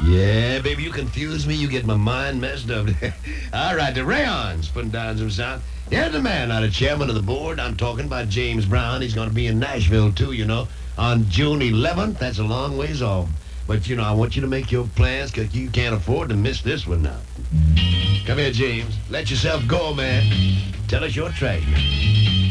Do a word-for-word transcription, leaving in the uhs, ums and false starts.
Yeah, baby, you confuse me. You get my mind messed up. All right, the Rayons putting down some sound. There's the man, now the chairman of the board. I'm talking about James Brown. He's going to be in Nashville, too, you know, on June eleventh. That's a long ways off. But, you know, I want you to make your plans because you can't afford to miss this one now. Come here, James. Let yourself go, man. Tell us your trade.